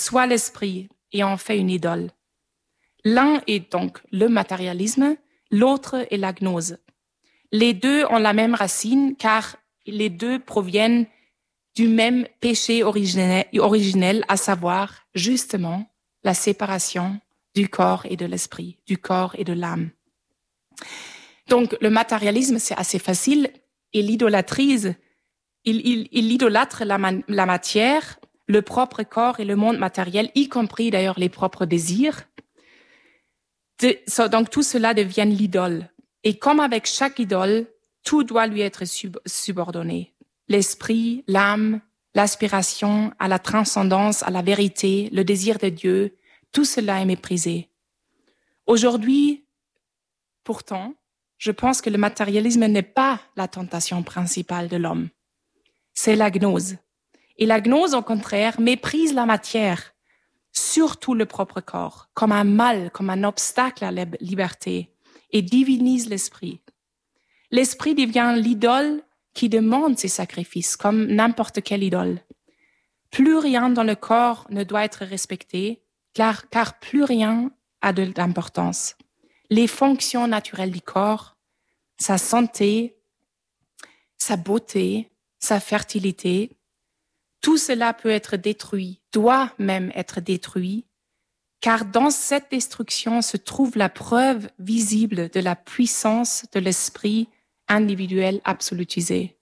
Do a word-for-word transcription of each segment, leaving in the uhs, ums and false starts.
soit l'esprit et en fait une idole. L'un est donc le matérialisme, l'autre est la gnose. Les deux ont la même racine car les deux proviennent du même péché originel, originel, à savoir justement la séparation du corps et de l'esprit, du corps et de l'âme. Donc le matérialisme, c'est assez facile. Il idolâtrise, il, il, il idolâtre la, man, la matière, le propre corps et le monde matériel, y compris d'ailleurs les propres désirs. De, so, donc tout cela devient l'idole. Et comme avec chaque idole, tout doit lui être sub, subordonné. L'esprit, l'âme, l'aspiration à la transcendance, à la vérité, le désir de Dieu, tout cela est méprisé. Aujourd'hui, pourtant, je pense que le matérialisme n'est pas la tentation principale de l'homme. C'est la gnose. Et la gnose, au contraire, méprise la matière, surtout le propre corps, comme un mal, comme un obstacle à la liberté, et divinise l'esprit. L'esprit devient l'idole qui demande ses sacrifices, comme n'importe quelle idole. Plus rien dans le corps ne doit être respecté, car, car plus rien a de, d'importance. Les fonctions naturelles du corps, sa santé, sa beauté, sa fertilité, tout cela peut être détruit, doit même être détruit, car dans cette destruction se trouve la preuve visible de la puissance de l'esprit individuel absolutisé.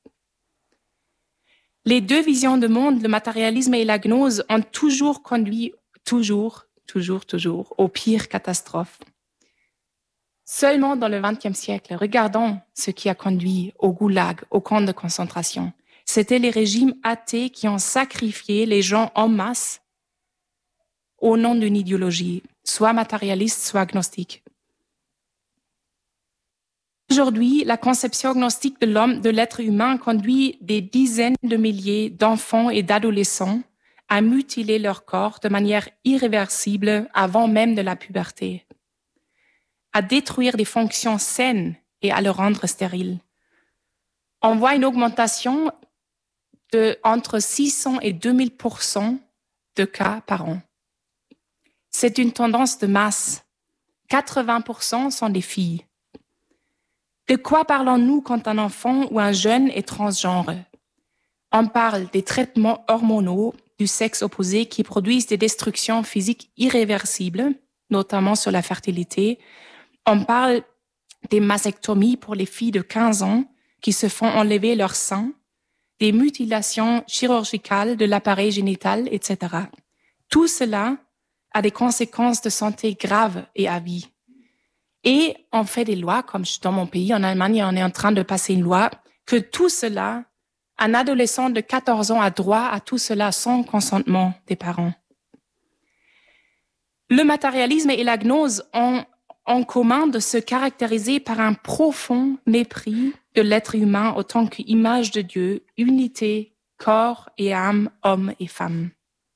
Les deux visions de monde, le matérialisme et la gnose, ont toujours conduit, toujours, toujours, toujours, aux pires catastrophes. Seulement dans le vingtième siècle, regardons ce qui a conduit au goulag, aux camps de concentration. C'était les régimes athées qui ont sacrifié les gens en masse au nom d'une idéologie, soit matérialiste, soit agnostique. Aujourd'hui, la conception agnostique de l'homme, de l'être humain, conduit des dizaines de milliers d'enfants et d'adolescents à mutiler leur corps de manière irréversible avant même de la puberté, à détruire des fonctions saines et à le rendre stérile. On voit une augmentation de entre six cents et deux mille pour cent de cas par an. C'est une tendance de masse. quatre-vingts pour cent sont des filles. De quoi parlons-nous quand un enfant ou un jeune est transgenre? On parle des traitements hormonaux du sexe opposé qui produisent des destructions physiques irréversibles, notamment sur la fertilité. On parle des mastectomies pour les filles de quinze ans qui se font enlever leur sein, des mutilations chirurgicales de l'appareil génital, et cetera. Tout cela a des conséquences de santé graves et à vie. Et on fait des lois, comme dans mon pays, en Allemagne, on est en train de passer une loi, que tout cela, un adolescent de quatorze ans a droit à tout cela sans consentement des parents. Le matérialisme et la gnose ont en commun de se caractériser par un profond mépris de l'être humain en tant qu'image de Dieu, unité, corps et âme, homme et femme.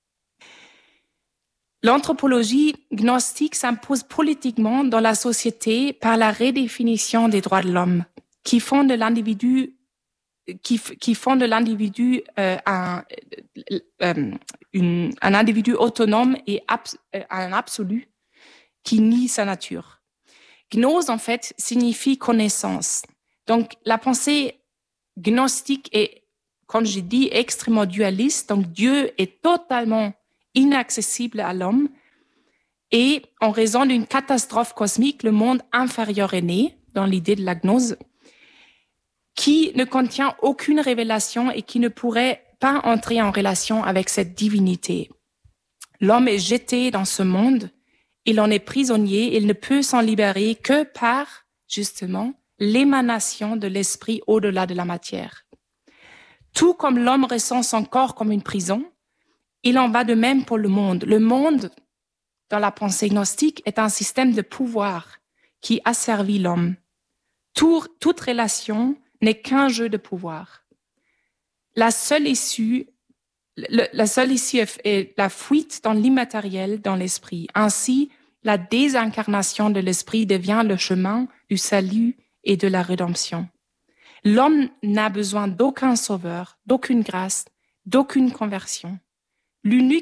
L'anthropologie gnostique s'impose politiquement dans la société par la redéfinition des droits de l'homme, qui font de l'individu, qui, qui font de l'individu euh, un, euh, une, un individu autonome et abs, euh, un absolu qui nie sa nature. Gnose, en fait, signifie connaissance. Donc, la pensée gnostique est, comme j'ai dit, extrêmement dualiste. Donc, Dieu est totalement inaccessible à l'homme. Et en raison d'une catastrophe cosmique, le monde inférieur est né, dans l'idée de la gnose, qui ne contient aucune révélation et qui ne pourrait pas entrer en relation avec cette divinité. L'homme est jeté dans ce monde. Il en est prisonnier, il ne peut s'en libérer que par, justement, l'émanation de l'esprit au-delà de la matière. Tout comme l'homme ressent son corps comme une prison, il en va de même pour le monde. Le monde, dans la pensée gnostique, est un système de pouvoir qui asservit l'homme. Tout, toute relation n'est qu'un jeu de pouvoir. La seule issue Le, la seule issue est la fuite dans l'immatériel, dans l'esprit. Ainsi, la désincarnation de l'esprit devient le chemin du salut et de la rédemption. L'homme n'a besoin d'aucun sauveur, d'aucune grâce, d'aucune conversion. L'unique